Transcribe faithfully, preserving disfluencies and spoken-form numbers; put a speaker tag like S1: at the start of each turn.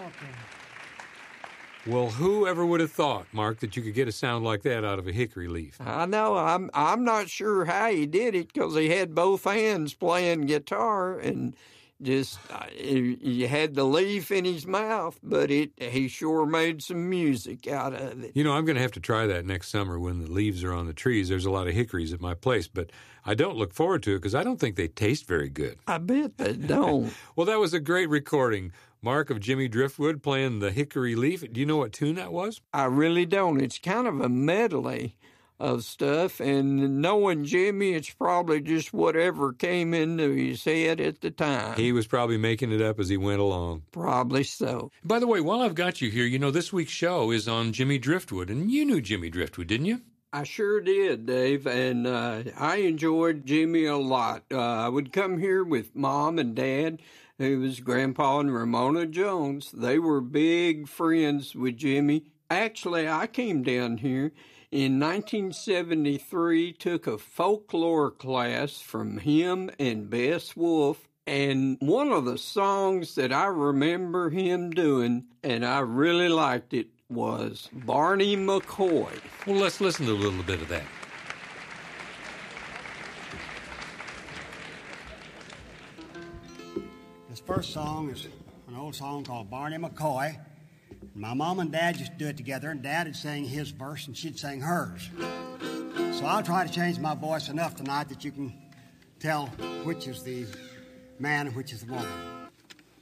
S1: welcome.
S2: Well, who ever would have thought, Mark, that you could get a sound like that out of a hickory leaf?
S3: I know. I'm I'm not sure how he did it because he had both hands playing guitar and just uh, he, he had the leaf in his mouth, but it he sure made some music out of it.
S2: You know, I'm going to have to try that next summer when the leaves are on the trees. There's a lot of hickories at my place, but I don't look forward to it because I don't think they taste very good.
S3: I bet they don't.
S2: Well, that was a great recording, Mark, of Jimmy Driftwood playing the hickory leaf. Do you know what tune that was?
S3: I really don't. It's kind of a medley of stuff, and knowing Jimmy, it's probably just whatever came into his head at the time.
S2: He was probably making it up as he went along.
S3: Probably so.
S2: By the way, while I've got you here, you know, this week's show is on Jimmy Driftwood, and you knew Jimmy Driftwood, didn't you?
S3: I sure did, Dave, and uh, I enjoyed Jimmy a lot. Uh, I would come here with Mom and Dad, who was Grandpa and Ramona Jones. They were big friends with Jimmy. Actually, I came down here in nineteen seventy-three, took a folklore class from him and Bess Wolf, and one of the songs that I remember him doing, and I really liked it, was Barney McCoy.
S2: Well, let's listen to a little bit of that.
S1: This first song is an old song called Barney McCoy. My mom and Dad used to do it together, and Dad would sing his verse and she'd sing hers. So I'll try to change my voice enough tonight that you can tell which is the man and which is the woman.